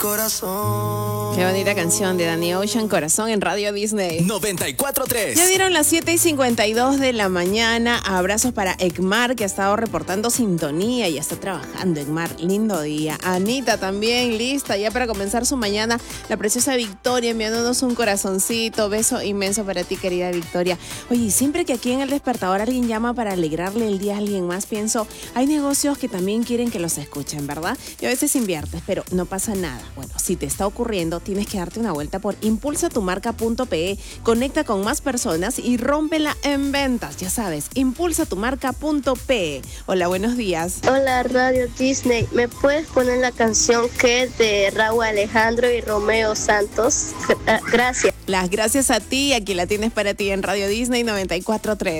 Corazón. Qué bonita canción de Danny Ocean, Corazón, en Radio Disney. 94.3. Ya dieron las 7:52 de la mañana. Abrazos para Egmar, que ha estado reportando sintonía y está trabajando. Egmar, lindo día. Anita también, lista ya para comenzar su mañana. La preciosa Victoria enviándonos un corazoncito. Beso inmenso para ti, querida Victoria. Oye, siempre que aquí en El Despertador alguien llama para alegrarle el día a alguien más, pienso, hay negocios que también quieren que los escuchen, ¿verdad? Y a veces inviertes, pero no pasa nada. Bueno, si te está ocurriendo, tienes que darte una vuelta por impulsatumarca.pe. Conecta con más personas y rómpela en ventas. Ya sabes, impulsatumarca.pe. Hola, buenos días. Hola, Radio Disney. ¿Me puedes poner la canción que es de Raúl Alejandro y Romeo Santos? Gracias. Las gracias a ti. Aquí la tienes para ti en Radio Disney 94.3.